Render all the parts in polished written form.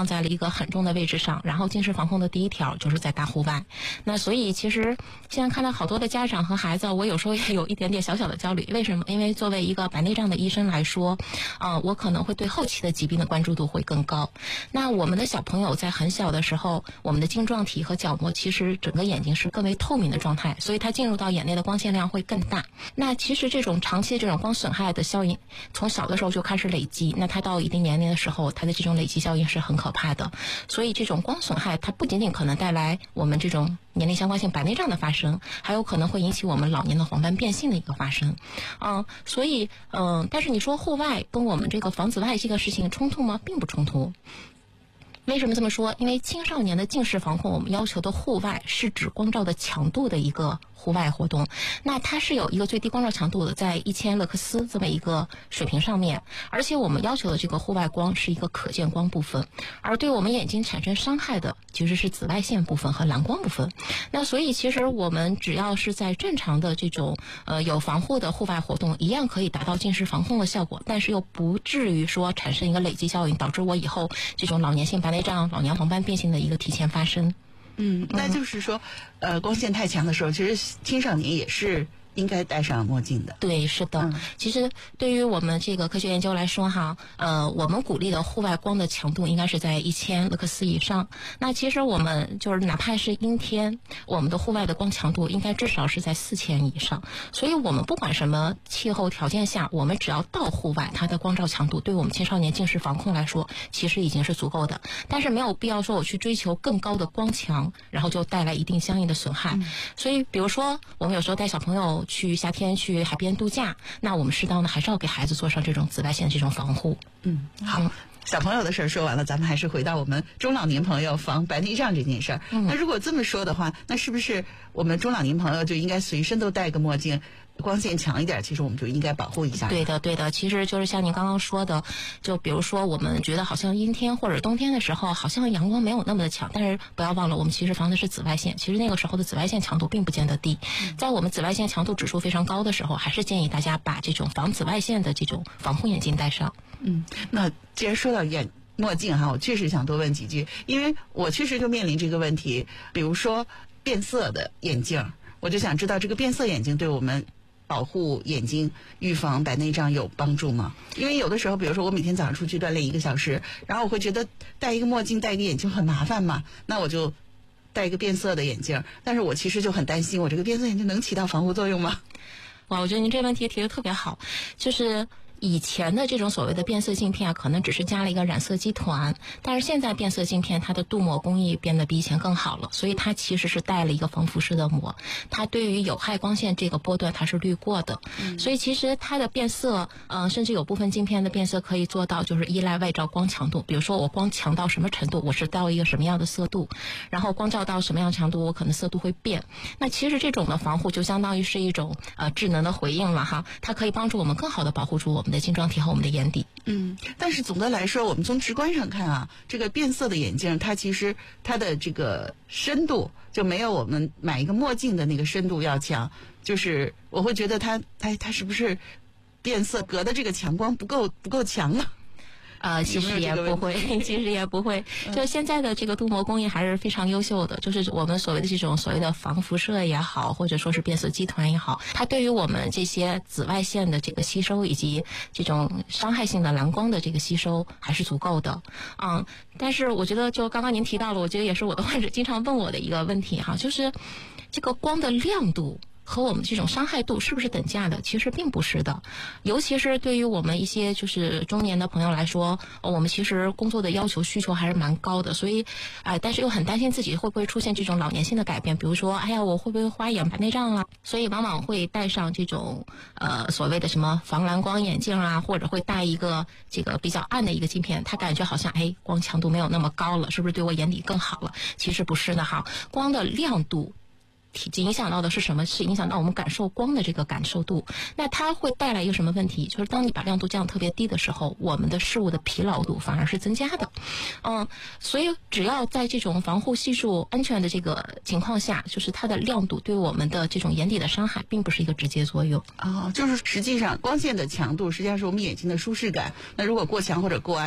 放在了一个很重的位置上，然后近视防控的第一条就是在大户外。那所以其实现在看到好多的家长和孩子，我有时候也有一点点小小的焦虑。为什么？因为作为一个白内障的医生来说，我可能会对后期的疾病的关注度会更高。那我们的小朋友在很小的时候，我们的晶状体和角膜其实整个眼睛是更为透明的状态，所以它进入到眼内的光线量会更大。那其实这种长期的这种光损害的效应，从小的时候就开始累积，那它到一定年龄的时候，它的这种累积效应是很可怕的。所以这种光损害，它不仅仅可能带来我们这种年龄相关性白内障的发生，还有可能会引起我们老年的黄斑变性的一个发生。所以但是你说户外跟我们这个防紫外这个事情冲突吗？并不冲突。为什么这么说？因为青少年的近视防控，我们要求的户外是指光照的强度的一个户外活动，那它是有一个最低光照强度的，在1000勒克斯这么一个水平上面，而且我们要求的这个户外光是一个可见光部分，而对我们眼睛产生伤害的其实是紫外线部分和蓝光部分。那所以其实我们只要是在正常的这种有防护的户外活动，一样可以达到近视防控的效果，但是又不至于说产生一个累积效应，导致我以后这种老年性白内障、老年黄斑变性的一个提前发生。 那就是说，光线太强的时候，其实青少年也是应该戴上墨镜的。 对，是的。其实对于我们这个科学研究来说哈，我们鼓励的户外光的强度应该是在1000勒克斯以上。那其实我们就是哪怕是阴天，我们的户外的光强度应该至少是在4000以上。所以我们不管什么气候条件下，我们只要到户外，它的光照强度对我们青少年近视防控来说，其实已经是足够的。但是没有必要说我去追求更高的光强，然后就带来一定相应的损害。所以比如说我们有时候带小朋友去夏天去海边度假，那我们适当的还是要给孩子做上这种紫外线的这种防护。 好，小朋友的事儿说完了，咱们还是回到我们中老年朋友防白内障这件事儿。那如果这么说的话，那是不是我们中老年朋友就应该随身都戴个墨镜？光线强一点，其实我们就应该保护一下。 对的，其实就是像您刚刚说的，就比如说我们觉得好像阴天或者冬天的时候，好像阳光没有那么的强，但是不要忘了，我们其实防的是紫外线，其实那个时候的紫外线强度并不见得低。在我们紫外线强度指数非常高的时候，还是建议大家把这种防紫外线的这种防护眼镜戴上。 那既然说到墨镜哈，我确实想多问几句，因为我确实就面临这个问题。比如说变色的眼镜，我就想知道这个变色眼镜对我们保护眼睛、预防白内障有帮助吗？因为有的时候，比如说我每天早上出去锻炼1个小时，然后我会觉得戴一个墨镜、戴一个眼镜很麻烦嘛，那我就戴一个变色的眼镜。但是我其实就很担心，我这个变色眼镜能起到防护作用吗？ 哇，我觉得您这问题提得特别好，就是以前的这种所谓的变色镜片可能只是加了一个染色基团，但是现在变色镜片它的镀膜工艺变得比以前更好了，所以它其实是带了一个防辐射的膜，它对于有害光线这个波段它是滤过的。所以其实它的变色甚至有部分镜片的变色可以做到就是依赖外照光强度，比如说我光强到什么程度，我是到一个什么样的色度，然后光照到什么样强度，我可能色度会变。那其实这种的防护就相当于是一种智能的回应了哈，它可以帮助我们更好的保护住我们的晶状体和我们的眼底。 但是总的来说，我们从直观上看啊，这个变色的眼镜它其实它的这个深度就没有我们买一个墨镜的那个深度要强，就是我会觉得它是不是变色隔的这个强光不够强呢？ 其实也不会，就现在的这个镀膜工艺还是非常优秀的，就是我们所谓的这种所谓的防辐射也好，或者说是变色基团也好，它对于我们这些紫外线的这个吸收以及这种伤害性的蓝光的这个吸收还是足够的。但是我觉得就刚刚您提到了，我觉得也是我的患者经常问我的一个问题哈，就是这个光的亮度和我们这种伤害度是不是等价的？其实并不是的，尤其是对于我们一些就是中年的朋友来说，我们其实工作的要求需求还是蛮高的，所以但是又很担心自己会不会出现这种老年性的改变，比如说我会不会花眼白内障了，所以往往会戴上这种所谓的什么防蓝光眼镜啊，或者会戴一个这个比较暗的一个镜片，他感觉好像光强度没有那么高了，是不是对我眼底更好了？其实不是的哈，光的亮度影响到的是什么？是影响到我们感受光的这个感受度。那它会带来一个什么问题？就是当你把亮度降得特别低的时候，我们的视物的疲劳度反而是增加的。所以只要在这种防护系数安全的这个情况下，就是它的亮度对我们的这种眼底的伤害并不是一个直接作用。 就是实际上光线的强度实际上是我们眼睛的舒适感。那如果过强或者过暗，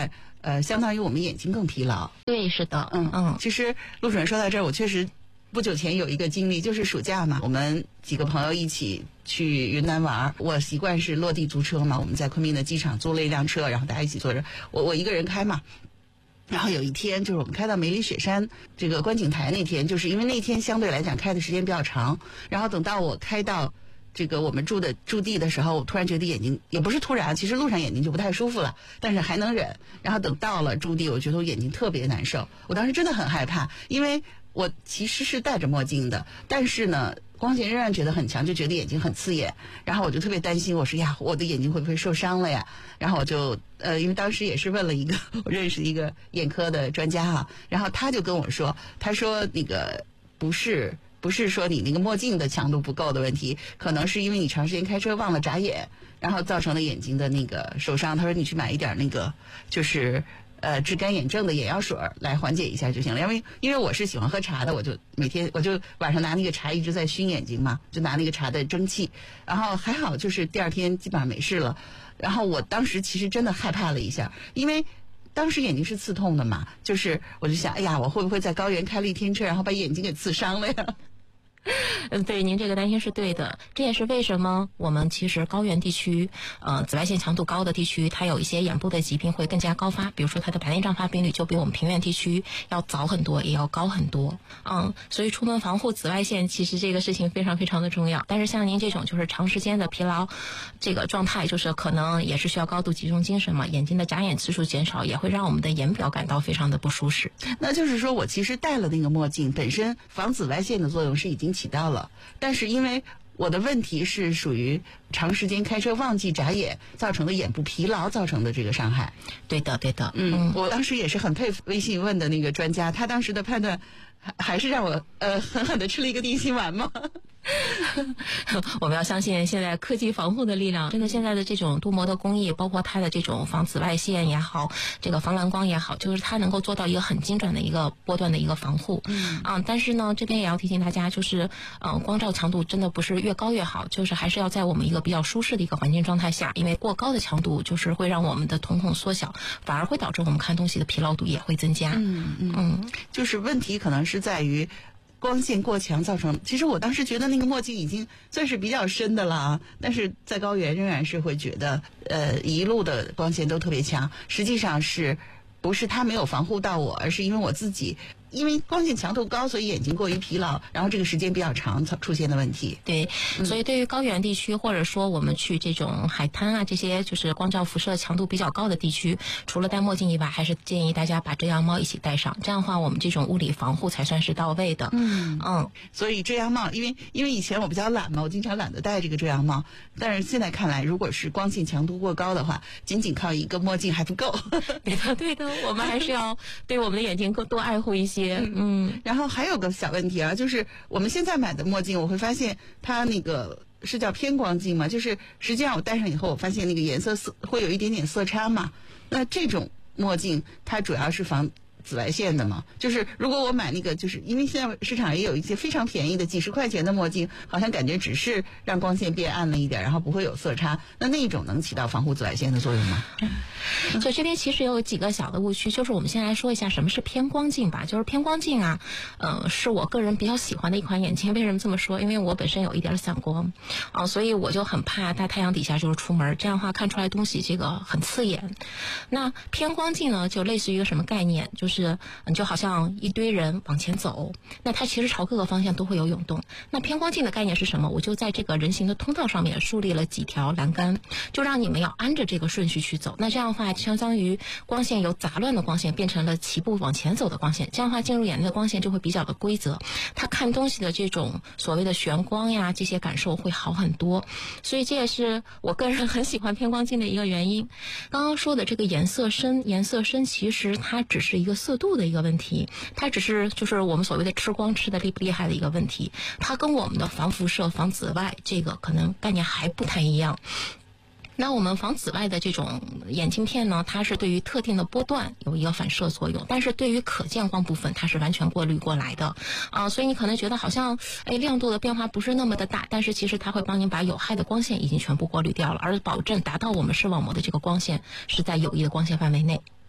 相当于我们眼睛更疲劳。 对，是的， 其实陆主任说到这儿，我确实不久前有一个经历，就是暑假嘛，我们几个朋友一起去云南玩，我习惯是落地租车嘛，我们在昆明的机场租了一辆车，然后大家一起坐着，我一个人开嘛。然后有一天，就是我们开到梅里雪山这个观景台那天，就是因为那天相对来讲开的时间比较长，然后等到我开到这个我们驻地的时候，我突然觉得眼睛也不是突然，其实路上眼睛就不太舒服了，但是还能忍。然后等到了驻地，我觉得我眼睛特别难受，我当时真的很害怕，因为我其实是戴着墨镜的，但是呢光线仍然觉得很强，就觉得眼睛很刺眼，然后我就特别担心，我说呀，我的眼睛会不会受伤了呀？然后我就因为当时也是问了一个我认识一个眼科的专家哈，然后他就跟我说，他说那个不是说你那个墨镜的强度不够的问题，可能是因为你长时间开车忘了眨眼，然后造成了眼睛的那个受伤。他说你去买一点那个就是治干眼症的眼药水来缓解一下就行了。因为我是喜欢喝茶的，我就每天晚上拿那个茶一直在熏眼睛嘛，就拿那个茶的蒸汽，然后还好就是第二天基本上没事了。然后我当时其实真的害怕了一下，因为当时眼睛是刺痛的嘛，就是我就想，哎呀，我会不会在高原开了一天车，然后把眼睛给刺伤了呀？ 对，您这个担心是对的，这也是为什么我们其实高原地区，紫外线强度高的地区，它有一些眼部的疾病会更加高发，比如说它的白内障发病率就比我们平原地区要早很多，也要高很多。所以出门防护紫外线，其实这个事情非常非常的重要。但是像您这种就是长时间的疲劳这个状态，就是可能也是需要高度集中精神嘛，眼睛的眨眼次数减少，也会让我们的眼表感到非常的不舒适。 那就是说我其实戴了那个墨镜，本身防紫外线的作用是已经起到了，但是因为我的问题是属于长时间开车忘记眨眼造成的眼部疲劳造成的这个伤害。 对的。 我当时也是很佩服微信问的那个专家，他当时的判断还是让我狠狠的吃了一个定心丸吗？ 我们要相信现在科技防护的力量，真的现在的这种镀膜的工艺，包括它的这种防紫外线也好，这个防蓝光也好，就是它能够做到一个很精准的一个波段的一个防护。但是呢，这边也要提醒大家，就是光照强度真的不是越高越好，就是还是要在我们一个比较舒适的一个环境状态下，因为过高的强度就是会让我们的瞳孔缩小，反而会导致我们看东西的疲劳度也会增加。 就是问题可能是在于光线过强造成，其实我当时觉得那个墨镜已经算是比较深的了啊，但是在高原仍然是会觉得一路的光线都特别强，实际上是不是它没有防护到我，而是因为我自己因为光线强度高，所以眼睛过于疲劳，然后这个时间比较长才出现的问题。 对，所以对于高原地区，或者说我们去这种海滩啊，这些就是光照辐射强度比较高的地区，除了戴墨镜以外，还是建议大家把遮阳帽一起戴上，这样的话我们这种物理防护才算是到位的。 所以遮阳帽，因为以前我比较懒嘛，我经常懒得戴这个遮阳帽，但是现在看来，如果是光线强度过高的话，仅仅靠一个墨镜还不够。 对的，我们还是要对我们的眼睛更多爱护一些。 然后还有个小问题啊，就是我们现在买的墨镜，我会发现它那个是叫偏光镜嘛，就是实际上我戴上以后，我发现那个颜色会有一点点色差嘛。那这种墨镜它主要是防紫外线的嘛，就是如果我买那个，就是因为现在市场也有一些非常便宜的几十块钱的墨镜，好像感觉只是让光线变暗了一点，然后不会有色差，那种能起到防护紫外线的作用吗？ 就这边其实有几个小的误区，就是我们先来说一下什么是偏光镜吧。就是偏光镜啊，是我个人比较喜欢的一款眼镜。为什么这么说？因为我本身有一点散光所以我就很怕在太阳底下就是出门，这样的话看出来东西这个很刺眼。那偏光镜呢，就类似于一个什么概念？就是就好像一堆人往前走，那它其实朝各个方向都会有涌动。那偏光镜的概念是什么？我就在这个人行的通道上面树立了几条栏杆，就让你们要按着这个顺序去走。那这样的话，相当于光线由杂乱的光线变成了齐步往前走的光线，这样的话进入眼内的光线就会比较的规则，它看东西的这种所谓的眩光呀，这些感受会好很多。所以这也是我个人很喜欢偏光镜的一个原因。刚刚说的这个颜色深其实它只是一个色度的一个问题，它只是就是我们所谓的吃光吃的厉不厉害的一个问题，它跟我们的防辐射防紫外这个可能概念还不太一样。那我们防紫外的这种眼镜片呢，它是对于特定的波段有一个反射作用，但是对于可见光部分它是完全过滤过来的所以你可能觉得好像亮度的变化不是那么的大，但是其实它会帮您把有害的光线已经全部过滤掉了，而保证达到我们视网膜的这个光线是在有益的光线范围内。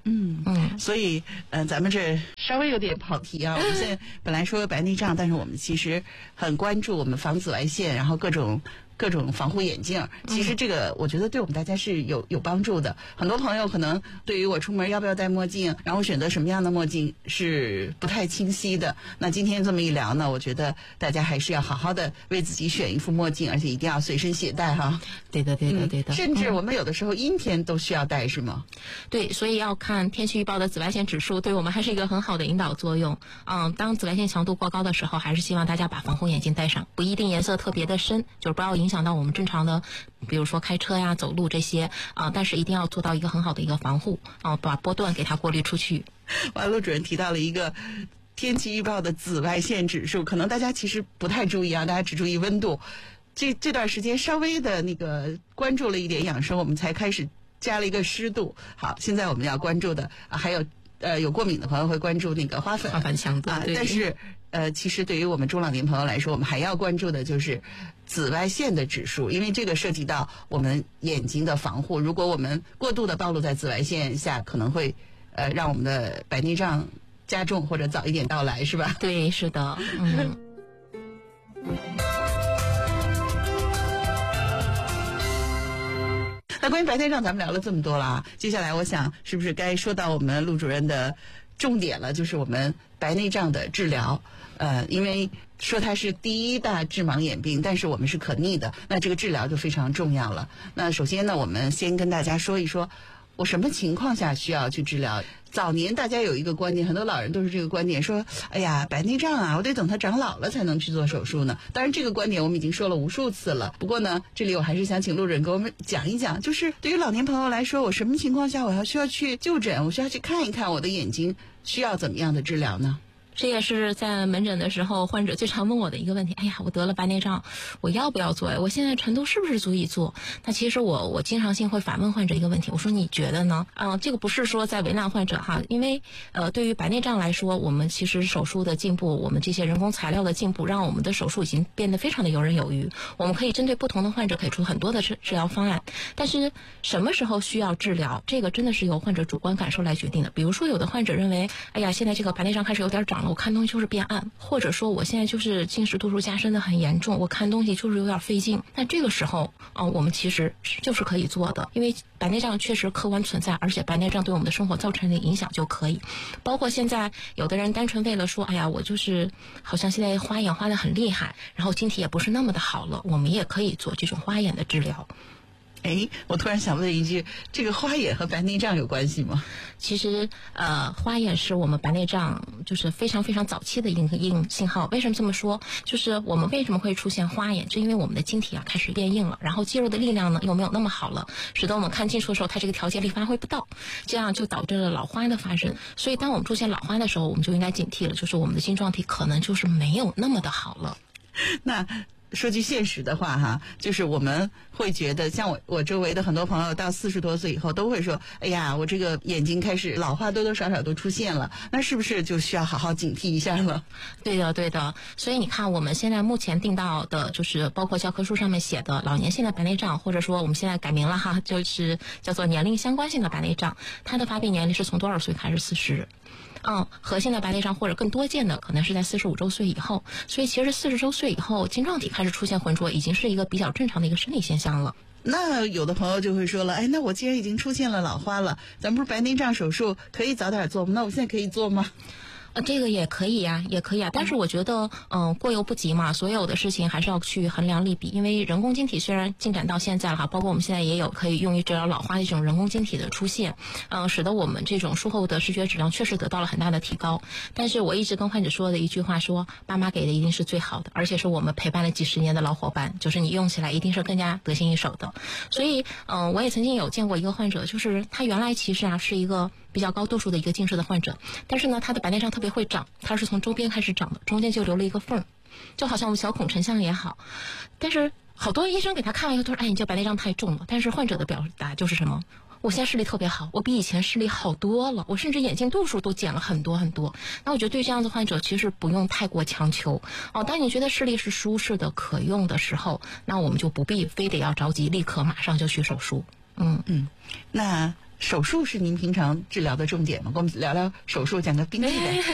所以咱们这稍微有点跑题啊。我们现在本来说白内障，但是我们其实很关注我们防紫外线，然后各种防护眼镜，其实这个我觉得对我们大家是有帮助的。很多朋友可能对于我出门要不要戴墨镜，然后选择什么样的墨镜是不太清晰的。那今天这么一聊呢，我觉得大家还是要好好的为自己选一副墨镜，而且一定要随身携带哈。 对的。 甚至我们有的时候阴天都需要戴，是吗？ 对，所以要看天气预报的紫外线指数，对我们还是一个很好的引导作用。当紫外线强度过高的时候，还是希望大家把防护眼镜戴上，不一定颜色特别的深，就是不要影响到我们正常的，比如说开车呀、走路这些但是一定要做到一个很好的一个防护把波段给它过滤出去。 陆主任提到了一个天气预报的紫外线指数，可能大家其实不太注意啊，大家只注意温度。这段时间稍微的那个关注了一点养生，我们才开始加了一个湿度。好，现在我们要关注的还有有过敏的朋友会关注那个花粉强度但是其实对于我们中老年朋友来说，我们还要关注的就是紫外线的指数，因为这个涉及到我们眼睛的防护。如果我们过度的暴露在紫外线下，可能会让我们的白内障加重或者早一点到来，是吧？ 对，是的。 那关于白内障咱们聊了这么多了啊，接下来我想是不是该说到我们陆主任的重点了，就是我们白内障的治疗。因为说它是第一大致盲眼病，但是我们是可逆的，那这个治疗就非常重要了。那首先呢，我们先跟大家说一说我什么情况下需要去治疗。早年大家有一个观点，很多老人都是这个观点，说哎呀，白内障啊，我得等它长老了才能去做手术呢。当然这个观点我们已经说了无数次了，不过呢，这里我还是想请陆主任给我们讲一讲，就是对于老年朋友来说，我什么情况下我需要去就诊，我需要去看一看我的眼睛需要怎么样的治疗呢？ 这也是在门诊的时候患者最常问我的一个问题。哎呀，我得了白内障，我要不要做呀？我现在程度是不是足以做？那其实我经常性会反问患者一个问题，我说你觉得呢？这个不是说在为难患者哈，因为对于白内障来说，我们其实手术的进步，我们这些人工材料的进步，让我们的手术已经变得非常的游刃有余。我们可以针对不同的患者给出很多的治疗方案，但是什么时候需要治疗，这个真的是由患者主观感受来决定的。比如说有的患者认为，哎呀，现在这个白内障开始有点长，我看东西就是变暗，或者说我现在就是近视度数加深的很严重，我看东西就是有点费劲。那这个时候我们其实就是可以做的，因为白内障确实客观存在，而且白内障对我们的生活造成的影响就可以。包括现在有的人单纯为了说，哎呀，我就是好像现在花眼花得很厉害，然后晶体也不是那么的好了，我们也可以做这种花眼的治疗。 我突然想问一句，这个花眼和白内障有关系吗？ 其实花眼是我们白内障就是非常非常早期的一个信号。为什么这么说？就是我们为什么会出现花眼，就因为我们的晶体开始变硬了，然后肌肉的力量呢又没有那么好了，使得我们看近处的时候它这个调节力发挥不到，这样就导致了老花的发生。所以当我们出现老花的时候，我们就应该警惕了，就是我们的晶状体可能就是没有那么的好了。 那说句现实的话哈，就是我们会觉得，像我周围的很多朋友到40多岁以后都会说，哎呀，我这个眼睛开始老花多多少少都出现了，那是不是就需要好好警惕一下了？ 对的。所以你看我们现在目前定到的就是包括教科书上面写的老年性的白内障，或者说我们现在改名了哈，就是叫做年龄相关性的白内障，它的发病年龄是从多少岁开始？40。核心的白内障或者更多见的可能是在45周岁以后，所以其实40周岁以后晶状体开始出现浑浊已经是一个比较正常的一个生理现象了。 那有的朋友就会说了，那我既然已经出现了老花了，咱们不是白内障手术可以早点做吗？那我现在可以做吗？ 这个也可以呀，但是我觉得过犹不及嘛，所有的事情还是要去衡量利弊。因为人工晶体虽然进展到现在了哈，包括我们现在也有可以用于治疗老花的这种人工晶体的出现，使得我们这种术后的视觉质量确实得到了很大的提高。但是我一直跟患者说的一句话说，爸妈给的一定是最好的，而且是我们陪伴了几十年的老伙伴，就是你用起来一定是更加得心应手的。所以我也曾经有见过一个患者，就是他原来其实是一个比较高度数的一个近视的患者，但是呢他的白内障特别会长，它是从周边开始长的，中间就留了一个缝，就好像我们小孔成像也好。但是好多医生给他看完以后都说，你这白内障太重了。但是患者的表达就是什么，我现在视力特别好，我比以前视力好多了，我甚至眼镜度数都减了很多很多。那我觉得对这样的患者其实不用太过强求当你觉得视力是舒适的可用的时候，那我们就不必非得要着急立刻马上就去手术。 那手术是您平常治疗的重点吗？跟我们聊聊手术，讲个兵器的